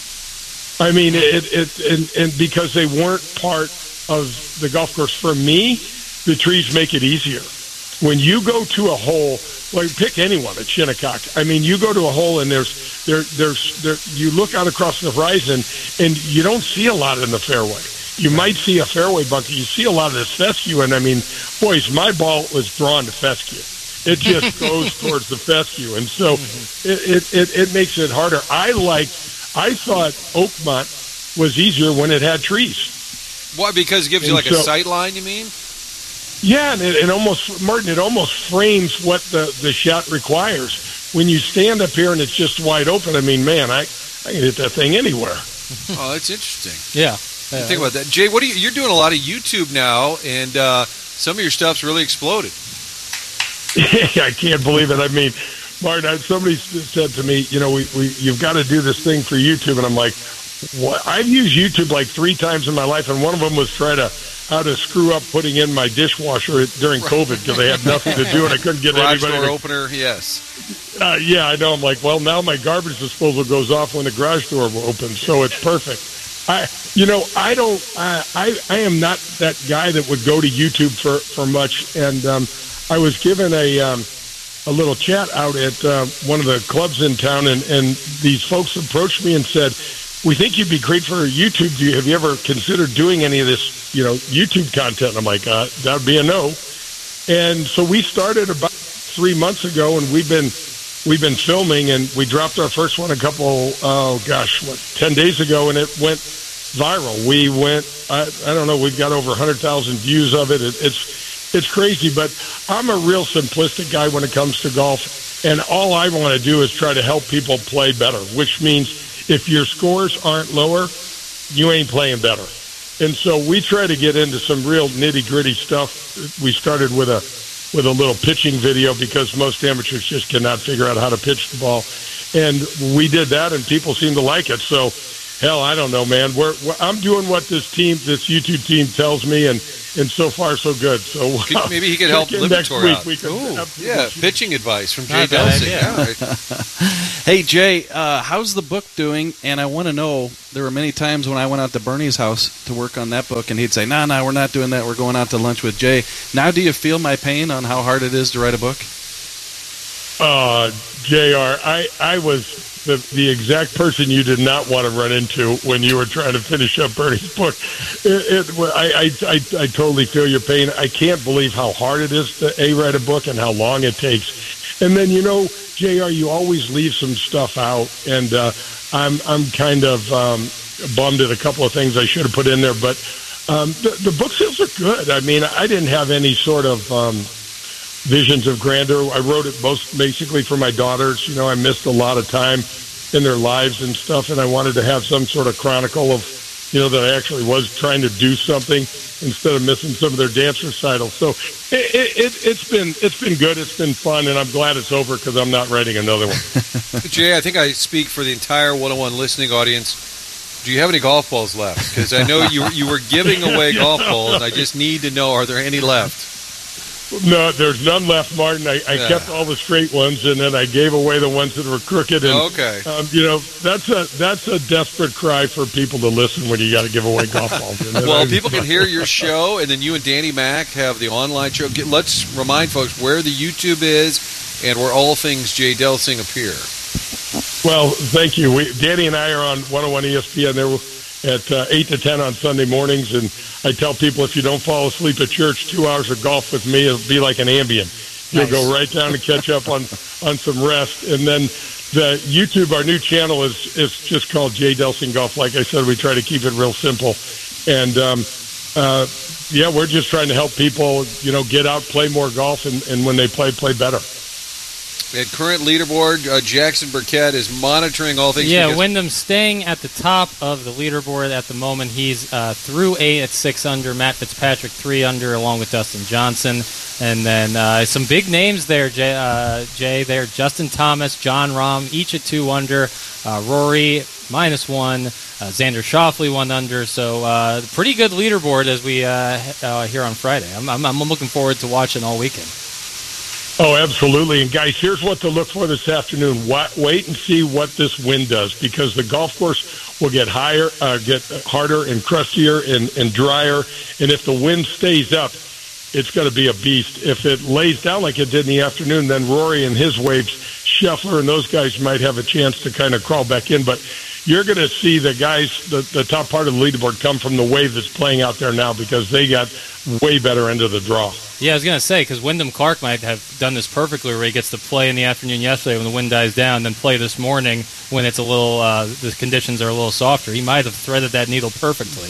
Speaker 21: I mean, it, it and, and because they weren't part of the golf course. For me, the trees make it easier. When you go to a hole, like pick anyone at Shinnecock. I mean, you go to a hole and there's there there's there. You look out across the horizon and you don't see a lot in the fairway. You might see a fairway bunker. You see a lot of this fescue, and I mean, boys, my ball was drawn to fescue. It just goes towards the fescue, and so it, it it it makes it harder. I like. I thought Oakmont was easier when it had trees.
Speaker 1: Why? Because it gives you
Speaker 21: And
Speaker 1: like a
Speaker 21: so-
Speaker 1: sight line, you mean?
Speaker 21: Yeah, and it, it almost, Martin, it almost frames what the, the shot requires. When you stand up here and it's just wide open, I mean, man, I, I can hit that thing anywhere.
Speaker 1: Oh, that's interesting.
Speaker 2: Yeah.
Speaker 1: Think about that, Jay. What are you? You're doing a lot of YouTube now, and uh, some of your stuff's really exploded.
Speaker 21: I can't believe it. I mean, Martin, I- somebody s- said to me, you know, we, we you've got to do this thing for YouTube, and I'm like, what? I've used YouTube like three times in my life, and one of them was try to how to screw up putting in my dishwasher during COVID because I had nothing to do and I couldn't get
Speaker 1: Garage
Speaker 21: anybody
Speaker 1: door
Speaker 21: to
Speaker 1: opener, yes.
Speaker 21: Uh, yeah, I know. I'm like, well, now my garbage disposal goes off when the garage door opens, so it's perfect. I, you know, I don't, I, I, I am not that guy that would go to YouTube for, for much. And um, I was given a, um, a little chat out at uh, one of the clubs in town, and, and these folks approached me and said, "We think you'd be great for YouTube. Do you, have you ever considered doing any of this, you know, YouTube content?" And I'm like, uh, that would be a no. And so we started about three months ago, and we've been we've been filming, and we dropped our first one a couple, oh gosh, what, ten days ago, and it went viral. We went, I, I don't know, we've got over one hundred thousand views of it. it. It's it's crazy, but I'm a real simplistic guy when it comes to golf, and all I want to do is try to help people play better, which means if your scores aren't lower, you ain't playing better. And so we try to get into some real nitty-gritty stuff. We started with a with a little pitching video because most amateurs just cannot figure out how to pitch the ball. And we did that, and people seem to like it. So, hell, I don't know, man. We're, we're, I'm doing what this team, this YouTube team tells me, and, and so far, so good. So
Speaker 1: Could, maybe he could help Libertor out.
Speaker 21: We can,
Speaker 1: Ooh, yeah, pitching advice from Jay
Speaker 5: Not bad
Speaker 1: Delsing.
Speaker 5: idea.
Speaker 1: Yeah, right.
Speaker 5: Hey, Jay, uh, how's the book doing? And I want to know, there were many times when I went out to Bernie's house to work on that book, and he'd say, no, no, we're not doing that. We're going out to lunch with Jay. Now do you feel my pain on how hard it is to write a book?
Speaker 21: Uh, J R, I, I was the, the exact person you did not want to run into when you were trying to finish up Bernie's book. It, it, I, I, I, I totally feel your pain. I can't believe how hard it is to A, write a book and how long it takes. And then, you know, J R, you always leave some stuff out, and uh, I'm I'm kind of um, bummed at a couple of things I should have put in there, but um, the, the book sales are good. I mean, I didn't have any sort of um, visions of grandeur. I wrote it most basically for my daughters. You know, I missed a lot of time in their lives and stuff, and I wanted to have some sort of chronicle of, you know, that I actually was trying to do something instead of missing some of their dance recitals. So it, it, it's been it's been good. It's been fun, and I'm glad it's over because I'm not writing another one.
Speaker 1: Jay, I think I speak for the entire one oh one listening audience. Do you have any golf balls left? Because I know you you were giving away golf balls. I just need to know, are there any left?
Speaker 21: No, there's none left, Martin. I, I
Speaker 1: Yeah.
Speaker 21: kept all the straight ones, and then I gave away the ones that were crooked. And,
Speaker 1: Okay.
Speaker 21: Um, you know, that's a that's a desperate cry for people to listen when you got to give away golf balls. And then
Speaker 1: Well,
Speaker 21: I-
Speaker 1: people can hear your show, and then you and Danny Mac have the online show. Get, let's remind folks where the YouTube is and where all things Jay Delsing appear.
Speaker 21: Well, thank you. We, Danny and I are on one oh one E S P N. There at uh, eight to ten on Sunday mornings, and I tell people if you don't fall asleep at church, two hours of golf with me, it'll be like an Ambien. You'll
Speaker 2: Nice.
Speaker 21: go right down and catch up on, on some rest. And then the YouTube, our new channel, is is just called Jay Delsing Golf. Like I said, we try to keep it real simple. And, um, uh, yeah, we're just trying to help people, you know, get out, play more golf, and, and when they play, play better.
Speaker 1: At current leaderboard, uh, Jackson Burkett is monitoring all things.
Speaker 2: Yeah,
Speaker 1: because-
Speaker 2: Wyndham staying at the top of the leaderboard at the moment. He's uh, through eight at six under. Matt Fitzpatrick three under, along with Dustin Johnson, and then uh, some big names there. Jay, uh, Jay there, Justin Thomas, John Rahm, each at two under. Uh, Rory minus one. Uh, Xander Schauffele one under. So uh, pretty good leaderboard as we uh, uh, here on Friday. I'm, I'm, I'm looking forward to watching all weekend.
Speaker 21: Oh, absolutely. And guys, here's what to look for this afternoon. Wa- Wait and see what this wind does, because the golf course will get higher, uh, get harder and crustier and, and drier. And if the wind stays up, it's going to be a beast. If it lays down like it did in the afternoon, then Rory and his waves, Scheffler and those guys might have a chance to kind of crawl back in. But you're going to see the guys, the, the top part of the leaderboard come from the wave that's playing out there now, because they got way better end of the draw.
Speaker 2: Yeah, I was going to say, because Wyndham Clark might have done this perfectly, where he gets to play in the afternoon yesterday when the wind dies down, then play this morning when it's a little, uh, the conditions are a little softer. He might have threaded that needle perfectly.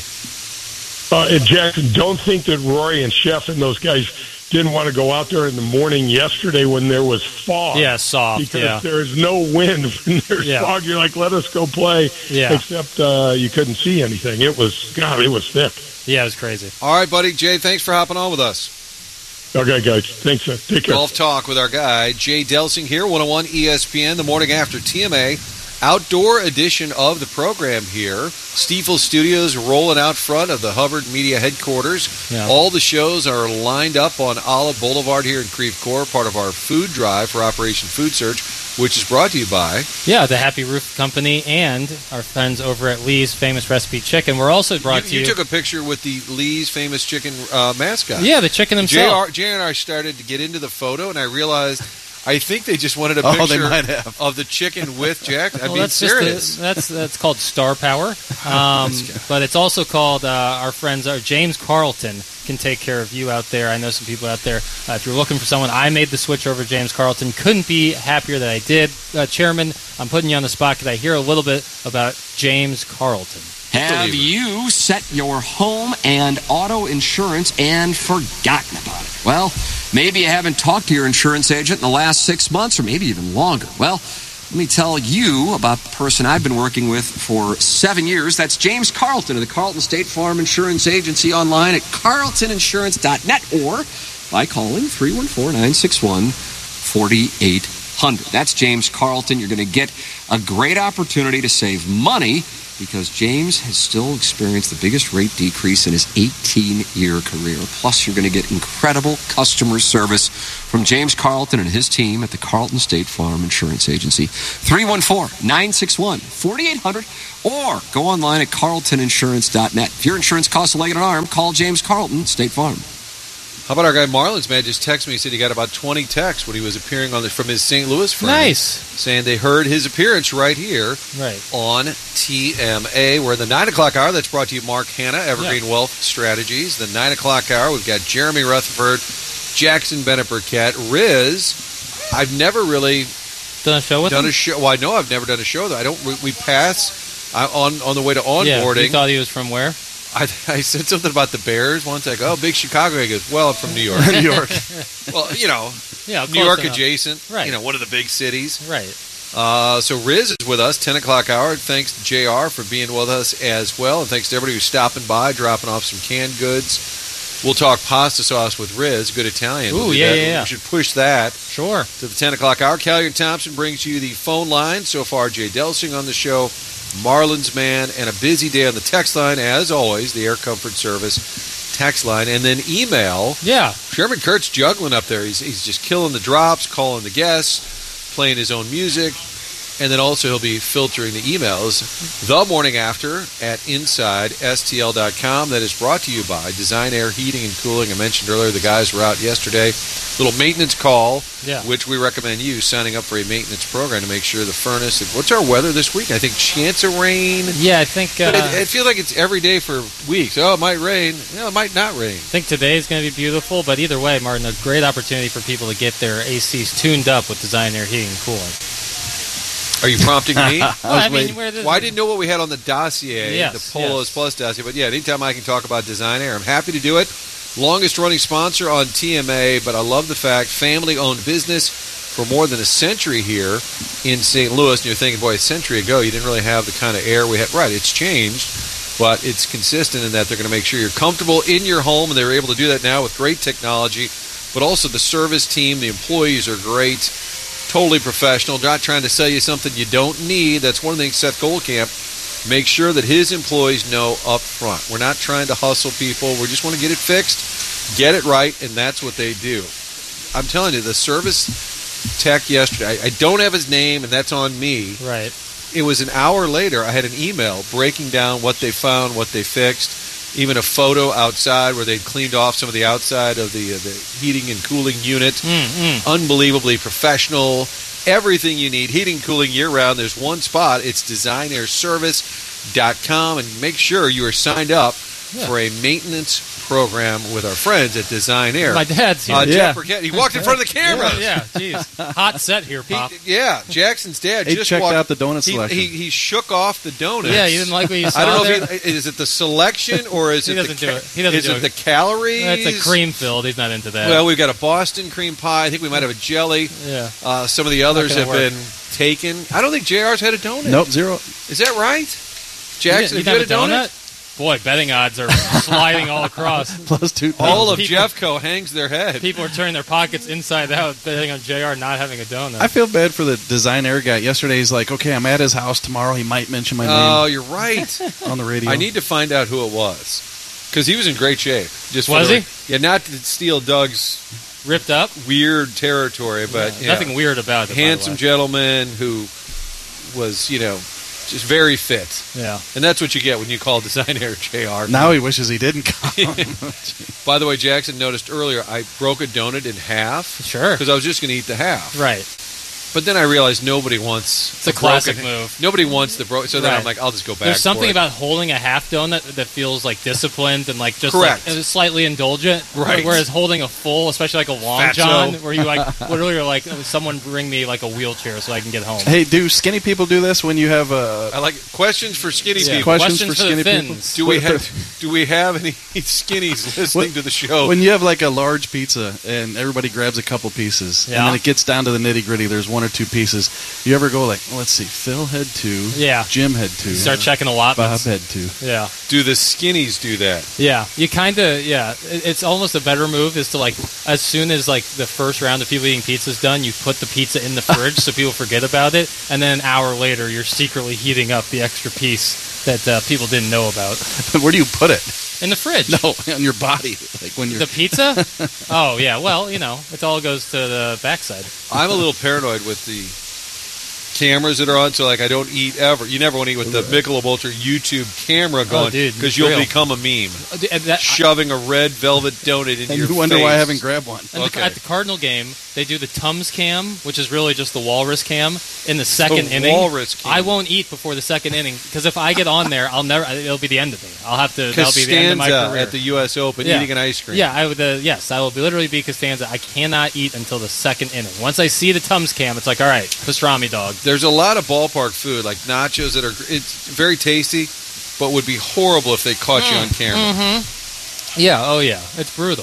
Speaker 21: Uh, and Jackson, don't think that Rory and Sheff and those guys didn't want to go out there in the morning yesterday when there was fog.
Speaker 2: Yeah, soft,
Speaker 21: Because
Speaker 2: yeah.
Speaker 21: there's no wind when there's
Speaker 2: Yeah.
Speaker 21: fog. You're like, let us go play.
Speaker 2: Yeah.
Speaker 21: Except uh, you couldn't see anything. It was, God, it was thick.
Speaker 2: Yeah, it was crazy.
Speaker 1: All right, buddy. Jay, thanks for hopping on with us.
Speaker 21: Okay, guys. Thanks. Uh, take care.
Speaker 1: Golf Talk with our guy, Jay Delsing here, one oh one E S P N, the morning after T M A. Outdoor edition of the program here. Stiefel Studios rolling out front of the Hubbard Media headquarters.
Speaker 2: Yeah.
Speaker 1: All the shows are lined up on Olive Boulevard here in Creve Coeur, part of our food drive for Operation Food Search, which is brought to you by...
Speaker 2: Yeah, the Happy Roof Company and our friends over at Lee's Famous Recipe Chicken. We're also brought
Speaker 1: you,
Speaker 2: to you...
Speaker 1: you took a picture with the Lee's Famous Chicken uh, mascot.
Speaker 2: Yeah, the chicken
Speaker 1: J R,
Speaker 2: himself.
Speaker 1: J R and I started to get into the photo, and I realized... I think they just wanted a
Speaker 5: Oh, they
Speaker 1: picture
Speaker 5: might have.
Speaker 1: of the chicken with Jack. I
Speaker 2: Well,
Speaker 1: mean,
Speaker 2: that's
Speaker 1: serious.
Speaker 2: Just a, that's that's called Star Power, um, but it's also called uh, our friends. Our James Carlton can take care of you out there. I know some people out there. Uh, if you're looking for someone, I made the switch over to James Carlton. Couldn't be happier that I did. Uh, Chairman, I'm putting you on the spot. Could I hear a little bit about James Carlton?
Speaker 11: Have you set your home and auto insurance and forgotten about it? Well, maybe you haven't talked to your insurance agent in the last six months or maybe even longer. Well, let me tell you about the person I've been working with for seven years. That's James Carlton of the Carlton State Farm Insurance Agency, online at carlton insurance dot net or by calling three one four, nine six one, four eight hundred. That's James Carlton. You're going to get a great opportunity to save money because James has still experienced the biggest rate decrease in his eighteen-year career. Plus, you're going to get incredible customer service from James Carlton and his team at the Carlton State Farm Insurance Agency. three one four, nine six one, four eight hundred or go online at carlton insurance dot net. If your insurance costs a leg and an arm, call James Carlton, State Farm.
Speaker 1: How about our guy Marlins man just texted me? He said he got about twenty texts when he was appearing on the, from his Saint Louis friend.
Speaker 2: Nice.
Speaker 1: Saying they heard his appearance right here
Speaker 2: right.
Speaker 1: on T M A. We're in the nine o'clock hour. That's brought to you Mark Hanna, Evergreen yeah. Wealth Strategies. The nine o'clock hour, we've got Jeremy Rutherford, Jackson Bennett Burkett, Riz. I've never really
Speaker 2: done a show with
Speaker 1: done
Speaker 2: him?
Speaker 1: a show. Well, I know I've never done a show, though. I don't. We, we pass uh, on, on the way to onboarding.
Speaker 2: Yeah, you thought he was from where?
Speaker 1: I, I said something about the Bears once. I go, oh, big Chicago. He goes, well, I'm from New York.
Speaker 5: New York.
Speaker 1: Well, you know,
Speaker 2: yeah,
Speaker 1: New York
Speaker 2: enough.
Speaker 1: adjacent.
Speaker 2: Right.
Speaker 1: You know, one of the big cities.
Speaker 2: Right.
Speaker 1: Uh, so Riz is with us, ten o'clock hour. Thanks to J R for being with us as well. And thanks to everybody who's stopping by, dropping off some canned goods. We'll talk pasta sauce with Riz, good Italian.
Speaker 2: Ooh,
Speaker 1: we'll
Speaker 2: yeah,
Speaker 1: that.
Speaker 2: yeah, yeah.
Speaker 1: We should push that.
Speaker 2: Sure.
Speaker 1: To the ten o'clock hour. Callier Thompson brings you the phone line. So far, Jay Delsing on the show. Marlins man, and a busy day on the text line, as always, the Air Comfort Service text line, and then email.
Speaker 2: Yeah.
Speaker 1: Sherman Kurt's juggling up there. He's, he's just killing the drops, calling the guests, playing his own music, and then also he'll be filtering the emails the morning after at inside S T L dot com. That is brought to you by Design Air Heating and Cooling. I mentioned earlier the guys were out yesterday. Little maintenance call,
Speaker 2: yeah.
Speaker 1: which we recommend you signing up for a maintenance program to make sure the furnace. What's our weather this week? I think chance of rain.
Speaker 2: Yeah, I think. Uh,
Speaker 1: but it, it feels like it's every day for weeks. Oh, it might rain. No, it might not rain.
Speaker 2: I think today is going to be beautiful, but either way, Martin, a great opportunity for people to get their A Cs tuned up with Design Air Heating and Cooling.
Speaker 1: Are you prompting me?
Speaker 2: well, I mean, where
Speaker 1: well, I didn't know what we had on the dossier,
Speaker 2: yes,
Speaker 1: the Polos
Speaker 2: yes.
Speaker 1: Plus dossier, but yeah, anytime I can talk about Design Air, I'm happy to do it. Longest running sponsor on T M A, but I love the fact family-owned business for more than a century here in Saint Louis. And you're thinking, boy, a century ago, you didn't really have the kind of air we had. Right, it's changed, but it's consistent in that they're going to make sure you're comfortable in your home, and they're able to do that now with great technology, but also the service team, the employees are great. Totally professional, not trying to sell you something you don't need. That's one of the things Seth Goldcamp makes sure that his employees know up front. We're not trying to hustle people. We just want to get it fixed, get it right, and that's what they do. I'm telling you, the service tech yesterday, I, I don't have his name, and that's on me.
Speaker 2: Right.
Speaker 1: It was an hour later, I had an email breaking down what they found, what they fixed, even a photo outside where they'd cleaned off some of the outside of the, uh, the heating and cooling unit.
Speaker 2: Mm-hmm.
Speaker 1: Unbelievably professional. Everything you need, heating, cooling year-round. There's one spot. It's design air service dot com, and make sure you are signed up yeah. for a maintenance program with our friends at Design Air.
Speaker 2: My dad's here.
Speaker 1: Uh,
Speaker 2: yeah.
Speaker 1: Jeff Burkett, he walked in front of the camera.
Speaker 2: Yeah, jeez. Yeah, Hot set here, Pop.
Speaker 1: He, yeah, Jackson's dad
Speaker 5: he
Speaker 1: just
Speaker 5: checked
Speaker 1: walked,
Speaker 5: out the donut
Speaker 1: he,
Speaker 5: selection.
Speaker 1: He, he shook off the donuts.
Speaker 2: Yeah, you didn't like what you saw
Speaker 1: I don't know
Speaker 2: there?
Speaker 1: if he, is it the selection or is
Speaker 2: he
Speaker 1: it
Speaker 2: doesn't
Speaker 1: the
Speaker 2: do it. He doesn't
Speaker 1: is
Speaker 2: do
Speaker 1: it
Speaker 2: it.
Speaker 1: the calories?
Speaker 2: That's a cream filled. He's not into that.
Speaker 1: Well, we've got a Boston cream pie. I think we might have a jelly.
Speaker 2: Yeah.
Speaker 1: Uh, some of the others have
Speaker 2: work.
Speaker 1: been taken. I don't think J R's had a donut.
Speaker 5: Nope, zero.
Speaker 1: Is that right? Jackson,
Speaker 2: you,
Speaker 1: have you had a donut?
Speaker 2: donut? Boy, betting odds are sliding all across.
Speaker 5: Plus two.
Speaker 1: All of
Speaker 2: people,
Speaker 1: Jeffco hangs their head.
Speaker 2: People are turning their pockets inside out, betting on J R not having a donut.
Speaker 5: I feel bad for the Design Air guy. Yesterday, he's like, "Okay, I'm at his house tomorrow. He might mention my name."
Speaker 1: Oh, you're right.
Speaker 5: On the radio.
Speaker 1: I need to find out who it was because he was in great shape. Just
Speaker 2: was
Speaker 1: the,
Speaker 2: he?
Speaker 1: Yeah, not to steal Doug's
Speaker 2: ripped up
Speaker 1: weird territory, but
Speaker 2: yeah,
Speaker 1: yeah.
Speaker 2: nothing weird about it.
Speaker 1: Handsome gentleman who was, you know. Just very fit.
Speaker 2: Yeah.
Speaker 1: And that's what you get when you call Design Air J R.
Speaker 5: Now he wishes he didn't come.
Speaker 1: By the way, Jackson noticed earlier I broke a donut in half.
Speaker 2: Sure.
Speaker 1: Because I was just going to eat the half.
Speaker 2: Right.
Speaker 1: But then I realized nobody wants
Speaker 2: it's a classic
Speaker 1: broken,
Speaker 2: move.
Speaker 1: Nobody wants the broken. So then
Speaker 2: right.
Speaker 1: I'm like, I'll just go back.
Speaker 2: There's something
Speaker 1: for it.
Speaker 2: about holding a half donut that feels like disciplined and like just
Speaker 1: Correct.
Speaker 2: like slightly indulgent.
Speaker 1: Right.
Speaker 2: Whereas holding a full, especially like a long
Speaker 1: Fatso.
Speaker 2: john, where you like literally are like, someone bring me like a wheelchair so I can get home.
Speaker 5: Hey, do skinny people do this when you have a?
Speaker 1: I like questions for skinny
Speaker 2: yeah.
Speaker 1: people.
Speaker 5: Questions,
Speaker 2: questions
Speaker 5: for,
Speaker 2: for
Speaker 5: skinny
Speaker 2: the
Speaker 5: people.
Speaker 2: fins.
Speaker 1: Do we have Do we have any skinnies listening to the show?
Speaker 5: When you have like a large pizza and everybody grabs a couple pieces,
Speaker 2: yeah.
Speaker 5: and then it gets down to the nitty gritty, there's one or or two pieces. You ever go like, well, let's see, Phil had two,
Speaker 2: Yeah.
Speaker 5: Jim had two,
Speaker 2: Start checking
Speaker 5: Bob
Speaker 2: allotments.
Speaker 5: had two.
Speaker 2: Yeah.
Speaker 1: Do the skinnies do that?
Speaker 2: Yeah, you kind of yeah. It- It's almost a better move is to like as soon as like the first round of people eating pizza is done, you put the pizza in the fridge so people forget about it, and then an hour later you're secretly heating up the extra piece that uh, people didn't know about.
Speaker 5: Where do you put it?
Speaker 2: In the fridge.
Speaker 5: No, on your body, like when you're
Speaker 2: The pizza? Oh yeah. Well, you know, it all goes to the backside.
Speaker 1: I'm a little paranoid with the cameras that are on, so like I don't eat ever. You never want to eat with the Michelob Ultra YouTube camera going,
Speaker 2: Oh, dude,
Speaker 1: because
Speaker 2: it's
Speaker 1: you'll
Speaker 2: real.
Speaker 1: become a meme.
Speaker 2: Uh, d- and that-
Speaker 1: Shoving a red velvet donut into
Speaker 5: and
Speaker 1: your
Speaker 5: you wonder
Speaker 1: face.
Speaker 5: why I haven't grabbed one.
Speaker 2: And the-
Speaker 1: Okay.
Speaker 2: at the Cardinal game, they do the Tums cam, which is really just the Walrus cam. In the second
Speaker 1: The
Speaker 2: inning,
Speaker 1: Walrus cam.
Speaker 2: I won't eat before the second inning because if I get on there, I'll never. It'll be the end of me. I'll have to. That'll be the end of my
Speaker 1: Costanza
Speaker 2: career.
Speaker 1: at the U S Open
Speaker 2: Yeah.
Speaker 1: eating an ice cream.
Speaker 2: Yeah, I would. Uh, yes, I will be, literally be Costanza. I cannot eat until the second inning. Once I see the Tums cam, it's like, all right, pastrami dog.
Speaker 1: There's a lot of ballpark food, like nachos that are it's very tasty, but would be horrible if they caught you on camera.
Speaker 2: Mm-hmm. Yeah. Oh yeah. It's brutal.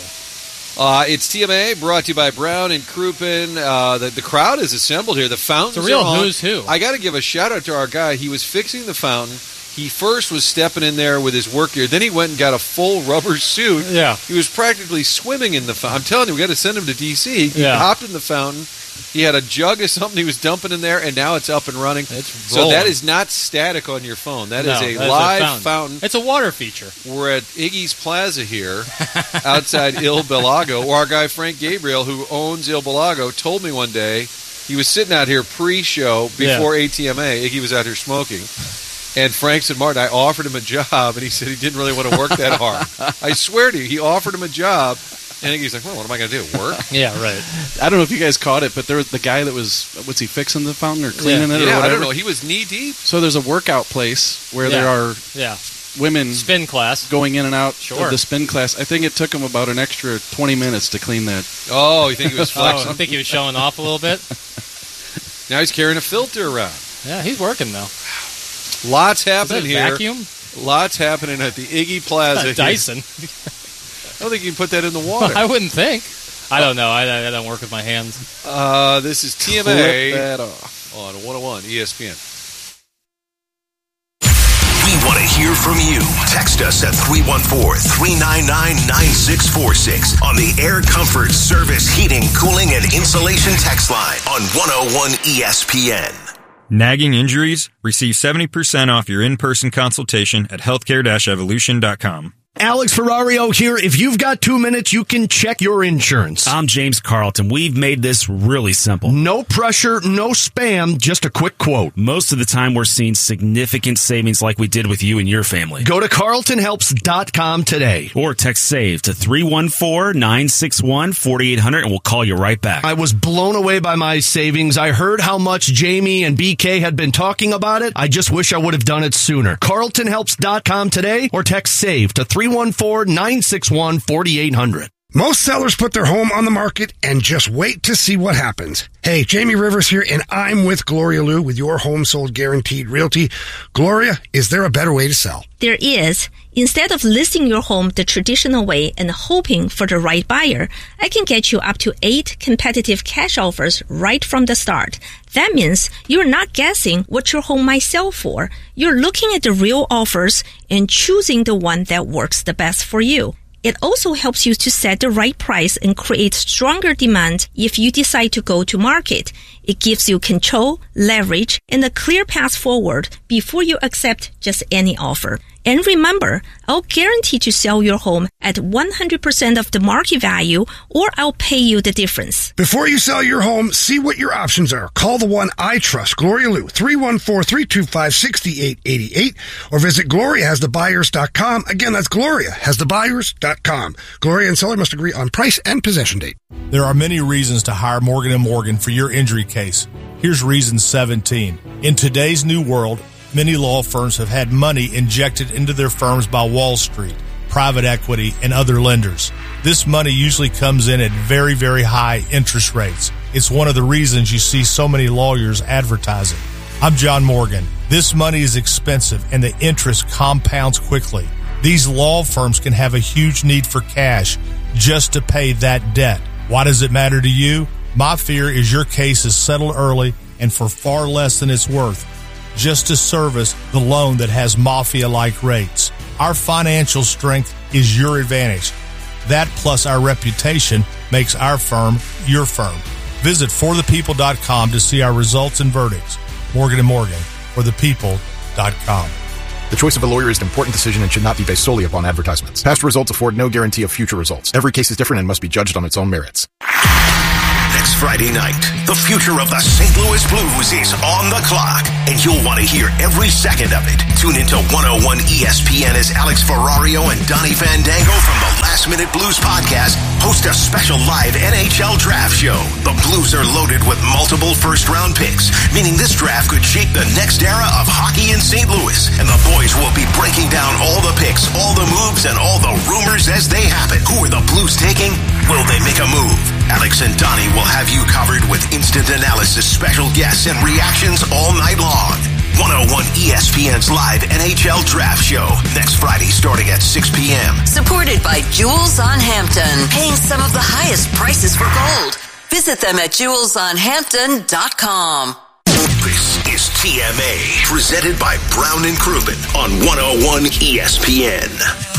Speaker 1: Uh, it's T M A brought to you by Brown and Crouppen. Uh, the, the crowd is assembled here. The fountains
Speaker 2: It's a real
Speaker 1: are on.
Speaker 2: who's who.
Speaker 1: I got to give a shout out to our guy. He was fixing the fountain. He first was stepping in there with his work gear. Then he went and got a full rubber suit.
Speaker 2: Yeah.
Speaker 1: He was practically swimming in the fountain. I'm telling you, we got to send him to D C. He
Speaker 2: Yeah.
Speaker 1: hopped in the fountain. He had a jug of something he was dumping in there, and now it's up and running.
Speaker 2: It's
Speaker 1: so
Speaker 2: rolling.
Speaker 1: that is not static on your phone. That
Speaker 2: No,
Speaker 1: is a
Speaker 2: that's a
Speaker 1: live
Speaker 2: fountain.
Speaker 1: fountain.
Speaker 2: It's a water feature.
Speaker 1: We're at Iggy's Plaza here, outside Il Belago. Or our guy Frank Gabriel, who owns Il Belago, told me one day he was sitting out here pre-show before A T M A. Iggy was out here smoking. And Frank said, Martin, I offered him a job, and he said he didn't really want to work that hard. I swear to you, he offered him a job, and Iggy's like, well, what am I going to do, work?
Speaker 2: Yeah, right.
Speaker 5: I don't know if you guys caught it, but there was the guy that was, what's he, fixing the fountain or cleaning
Speaker 2: Yeah.
Speaker 5: it or
Speaker 1: Yeah,
Speaker 5: whatever?
Speaker 1: I don't know. He was knee-deep.
Speaker 5: So there's a workout place where
Speaker 2: Yeah.
Speaker 5: there are
Speaker 2: Yeah.
Speaker 5: women
Speaker 2: Spin class.
Speaker 5: going in and out
Speaker 2: Sure.
Speaker 5: of the spin class. I think it took him about an extra twenty minutes to clean that.
Speaker 1: Oh, you think he was
Speaker 2: Oh,
Speaker 1: flexing?
Speaker 2: I think he was showing off a little bit.
Speaker 1: Now he's carrying a filter around.
Speaker 2: Yeah, he's working though.
Speaker 1: Lots
Speaker 2: Is that
Speaker 1: happening here.
Speaker 2: vacuum?
Speaker 1: Lots happening at the Iggy Plaza.
Speaker 2: Uh,
Speaker 1: here.
Speaker 2: Dyson.
Speaker 1: I don't think you can put that in the water.
Speaker 2: I wouldn't think. I don't know. I, I don't work with my hands.
Speaker 1: Uh, this is T M
Speaker 5: Flip
Speaker 1: A
Speaker 5: that off.
Speaker 1: on one oh one E S P N.
Speaker 20: We want to hear from you. Text us at three one four, three nine nine, nine six four six on the Air Comfort Service Heating, Cooling, and Insulation text line on one oh one E S P N.
Speaker 3: Nagging injuries? Receive seventy percent off your in-person consultation at healthcare dash evolution dot com.
Speaker 22: Alex Ferrario here. If you've got two minutes, you can check your insurance.
Speaker 23: I'm James Carlton. We've made this really simple.
Speaker 22: No pressure, no spam, just a quick quote.
Speaker 23: Most of the time, we're seeing significant savings like we did with you and your family.
Speaker 22: Go to carlton helps dot com today.
Speaker 23: Or text SAVE to three one four, nine six one, four eight zero zero and we'll call you right back.
Speaker 22: I was blown away by my savings. I heard how much Jamie and B K had been talking about it. I just wish I would have done it sooner. carlton helps dot com today or text SAVE to three one four, nine six one, four eight zero zero.
Speaker 16: Most sellers put their home on the market and just wait to see what happens. Hey, Jamie Rivers here, and I'm with Gloria Liu with your Home Sold Guaranteed Realty. Gloria, is there a better way to sell?
Speaker 24: There is. Instead of listing your home the traditional way and hoping for the right buyer, I can get you up to eight competitive cash offers right from the start. That means you're not guessing what your home might sell for. You're looking at the real offers and choosing the one that works the best for you. It also helps you to set the right price and create stronger demand if you decide to go to market. It gives you control, leverage, and a clear path forward before you accept just any offer. And remember, I'll guarantee to sell your home at one hundred percent of the market value, or I'll pay you the difference.
Speaker 16: Before you sell your home, see what your options are. Call the one I trust, Gloria Liu, three one four, three two five, six eight eight eight, or visit gloria has the buyers dot com. Again, that's gloria has the buyers dot com. Gloria and seller must agree on price and possession date.
Speaker 25: There are many reasons to hire Morgan and Morgan for your injury case. Here's reason seventeen. In today's new world, many law firms have had money injected into their firms by Wall Street, private equity, and other lenders. This money usually comes in at very, very high interest rates. It's one of the reasons you see so many lawyers advertising. I'm John Morgan. This money is expensive and the interest compounds quickly. These law firms can have a huge need for cash just to pay that debt. Why does it matter to you? My fear is your case is settled early and for far less than it's worth, just to service the loan that has mafia-like rates. Our financial strength is your advantage. That plus our reputation makes our firm your firm. Visit for the people dot com to see our results and verdicts. Morgan and Morgan, for the people dot com.
Speaker 4: The choice of a lawyer is an important decision and should not be based solely upon advertisements. Past results afford no guarantee of future results. Every case is different and must be judged on its own merits.
Speaker 20: Next Friday night, the future of the Saint Louis Blues is on the clock, and you'll want to hear every second of it. Tune into one oh one E S P N as Alex Ferrario and Donnie Fandango from the Last Minute Blues podcast host a special live N H L draft show. The Blues are loaded with multiple first-round picks, meaning this draft could shape the next era of hockey in Saint Louis, and the boys will be breaking down all the picks, all the moves, and all the rumors as they happen. Who are the Blues taking? Will they make a move? Alex and Donnie will have you covered with instant analysis, special guests, and reactions all night long. one oh one E S P N's live N H L Draft Show next Friday starting at six p.m.
Speaker 6: Supported by Jewels on Hampton, paying some of the highest prices for gold. Visit them at jewels on hampton dot com.
Speaker 20: This is T M A, presented by Brown and Crouppen on one oh one E S P N.